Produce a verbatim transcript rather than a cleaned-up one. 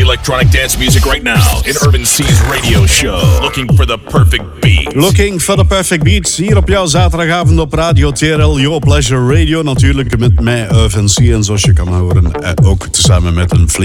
electronic dance music right now in Urban C's radio show. Looking for the perfect beat. Looking for the perfect beat. Hier op jouw zaterdagavond op Radio T R L. Your Pleasure Radio. Natuurlijk met mij, Urban C. En zoals je kan horen, ook tezamen met een